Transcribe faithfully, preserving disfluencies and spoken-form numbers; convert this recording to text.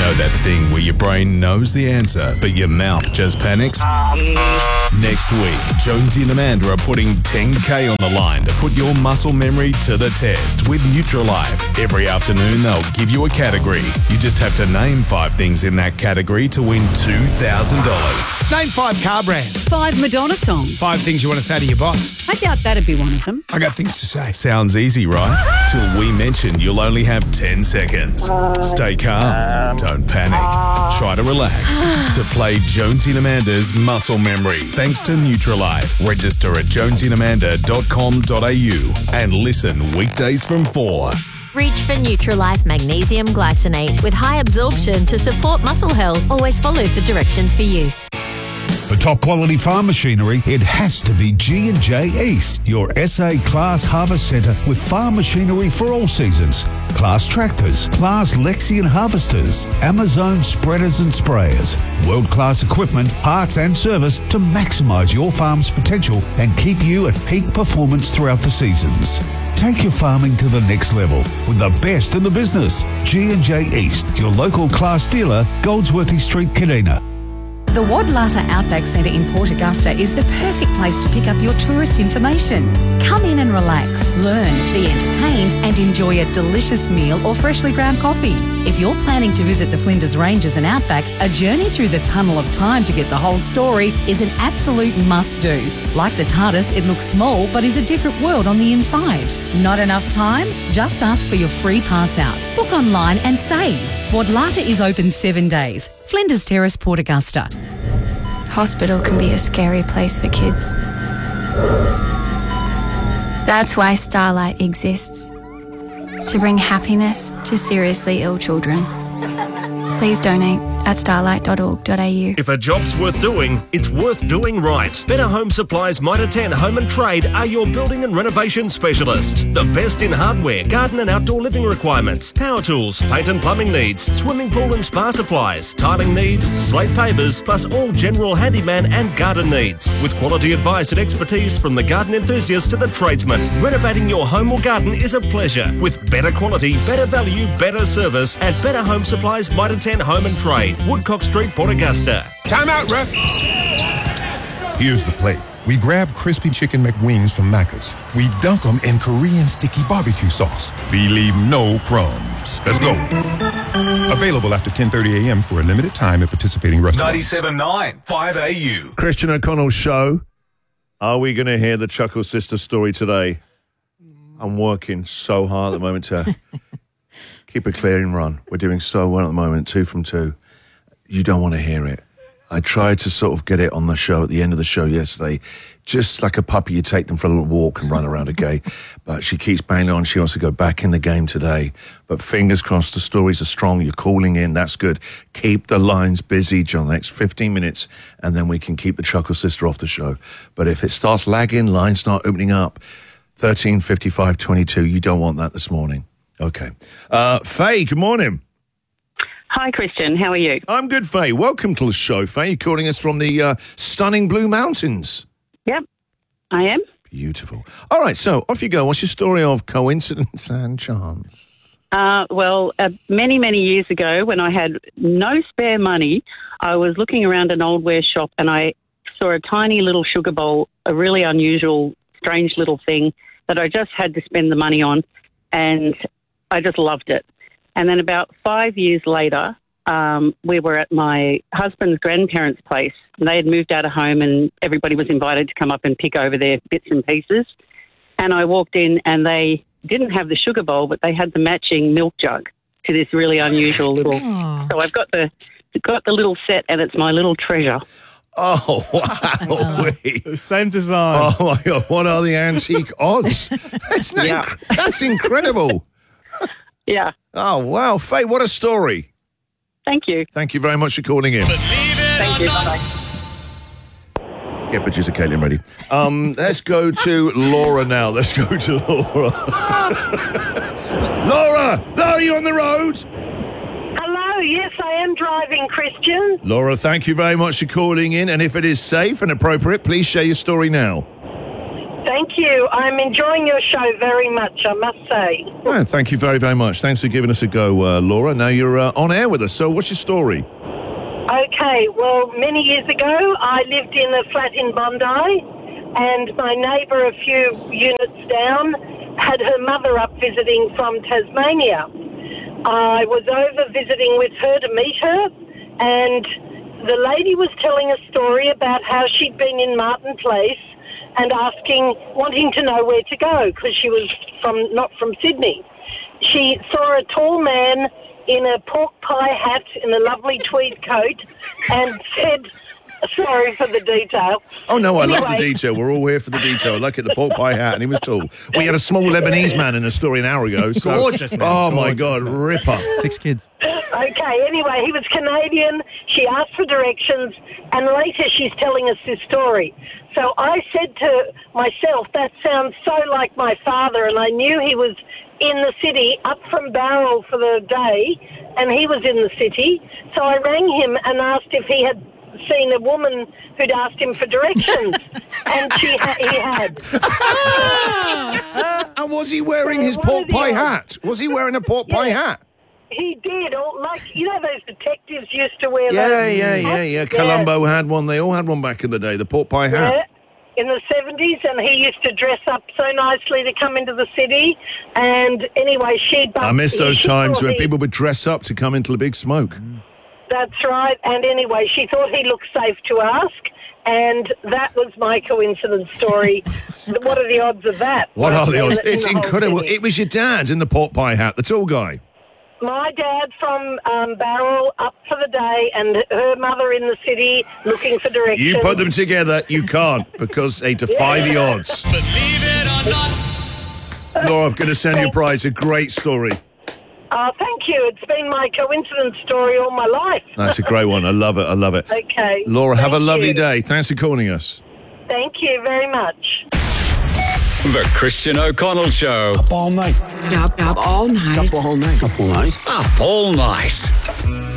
know that thing where your brain knows the answer, but your mouth just panics? Um, Next week, Jonesy and Amanda are putting ten K on the line to put your muscle memory to the test with Nutrilife. Every afternoon, they'll give you a category. You just have to name five things in that category to win two thousand dollars. Name five car brands. Five Madonna songs. Five things you want to say to your boss. I doubt that'd be one of them. I got things to say. Sounds easy, right? Till we mention you'll only have ten seconds. Stay calm. Don't panic. Try to relax. To play Jonesy and Amanda's Muscle Memory. Thanks to Nutrilife. Register at jonesy and amanda dot com dot a u and listen weekdays from four. Reach for Nutrilife Magnesium Glycinate with high absorption to support muscle health. Always follow the directions for use. For top quality farm machinery, it has to be G and J East, your S A Class Harvest Centre with farm machinery for all seasons. Class tractors, Class Lexion harvesters, Amazon spreaders and sprayers, world-class equipment, parts and service to maximise your farm's potential and keep you at peak performance throughout the seasons. Take your farming to the next level with the best in the business. G and J East, your local Class dealer, Goldsworthy Street, Kadina. The Wadlata Outback Centre in Port Augusta is the perfect place to pick up your tourist information. Come in and relax, learn, be entertained and enjoy a delicious meal or freshly ground coffee. If you're planning to visit the Flinders Ranges and Outback, a journey through the Tunnel of Time to get the whole story is an absolute must-do. Like the TARDIS, it looks small but is a different world on the inside. Not enough time? Just ask for your free pass out. Book online and save. Wadlata is open seven days. Flinders Terrace, Port Augusta. Hospital can be a scary place for kids. That's why Starlight exists. To bring happiness to seriously ill children. Please donate at starlight dot org dot a u. If a job's worth doing, it's worth doing right. Better Home Supplies Mitre ten Home and Trade are your building and renovation specialists. The best in hardware, garden and outdoor living requirements, power tools, paint and plumbing needs, swimming pool and spa supplies, tiling needs, slate pavers, plus all general handyman and garden needs. With quality advice and expertise from the garden enthusiast to the tradesman, renovating your home or garden is a pleasure. With better quality, better value, better service at Better Home Supplies Mitre ten Home and Trade. Woodcock Street, Port Augusta. Time out, ref. Here's the play. We grab crispy chicken McWings from Macca's. We dunk them in Korean sticky barbecue sauce. We leave no crumbs. Let's go. Available after ten thirty a.m. for a limited time at participating restaurants. ninety-seven point nine, five A U. Christian O'Connell's show. Are we going to hear the Chuckle Sister story today? I'm working so hard at the moment to keep a clearing run. We're doing so well at the moment, two from two. You don't want to hear it. I tried to sort of get it on the show at the end of the show yesterday, just like a puppy, you take them for a little walk and run around a gate. But she keeps banging on. She wants to go back in the game today. But fingers crossed, the stories are strong. You're calling in. That's good. Keep the lines busy, John, the next fifteen minutes, and then we can keep the Chuckle Sister off the show. But if it starts lagging, lines start opening up, thirteen fifty-five twenty-two, you don't want that this morning. Okay. Uh, Faye, good morning. Hi, Christian. How are you? I'm good, Faye. Welcome to the show, Faye. You're calling us from the uh, stunning Blue Mountains. Yep, I am. Beautiful. All right, so off you go. What's your story of coincidence and chance? Uh, well, uh, many, many years ago when I had no spare money, I was looking around an old wear shop and I saw a tiny little sugar bowl, a really unusual, strange little thing that I just had to spend the money on, and I just loved it. And then about five years later, um, we were at my husband's grandparents' place. And they had moved out of home and everybody was invited to come up and pick over their bits and pieces. And I walked in and they didn't have the sugar bowl, but they had the matching milk jug to this really unusual little... Oh. So I've got the got the little set and it's my little treasure. Oh, wow. Oh. Same design. Oh, my God. What are the antique odds? That's, not Yeah. inc- that's incredible. Yeah. Oh, wow. Faye, what a story. Thank you. Thank you very much for calling in. Thank you. Bye-bye. Get producer Caitlin ready. Um, let's go to Laura now. Let's go to Laura. Laura, are you on the road? Hello, yes, I am driving, Christian. Laura, thank you very much for calling in. And if it is safe and appropriate, please share your story now. Thank Thank you. I'm enjoying your show very much, I must say. Well, thank you very, very much. Thanks for giving us a go, uh, Laura. Now you're uh, on air with us. So what's your story? Okay, well, many years ago, I lived in a flat in Bondi, and my neighbour a few units down had her mother up visiting from Tasmania. I was over visiting with her to meet her, and the lady was telling a story about how she'd been in Martin Place and asking, wanting to know where to go, because she was from not from Sydney. She saw a tall man in a pork pie hat in a lovely tweed coat and said, sorry for the detail. Oh, no, I anyway. love the detail. We're all here for the detail. I like it, the pork pie hat, and he was tall. We had a small Lebanese man in a story an hour ago. So, Gorgeous, man. Oh, my Gorgeous, God, man. ripper. Six kids. Okay, anyway, he was Canadian. She asked for directions, and later she's telling us this story. So I said to myself, that sounds so like my father, and I knew he was in the city, up from Barrel for the day, and he was in the city. So I rang him and asked if he had seen a woman who'd asked him for directions, and she ha- he had. And was he wearing his pork pie hat? Was he wearing a pork pie hat? He did, or like, you know those detectives used to wear Yeah, those yeah, yeah, hats? yeah. Columbo had one. They all had one back in the day, the pork pie hat. Yeah, in the seventies, and he used to dress up so nicely to come into the city. And anyway, she... I miss those she times thought when he- people would dress up to come into the big smoke. That's right. And anyway, she thought he looked safe to ask, and that was my coincidence story. What are the odds of that? What are the In odds? in It's the whole incredible. city. It was your dad in the pork pie hat, the tall guy. My dad from um, Barrel up for the day, and her mother in the city looking for directions. You put them together, you can't, because they defy the odds. Believe it or not. Laura, I'm going to send you a prize. A great story. Oh, thank you. It's been my coincidence story all my life. That's a great one. I love it. I love it. Okay. Laura, have a Thank lovely you. day. Thanks for calling us. Thank you very much. The Christian O'Connell Show. Up all night. Up, up all night. Up all night. Up all night. Up all night.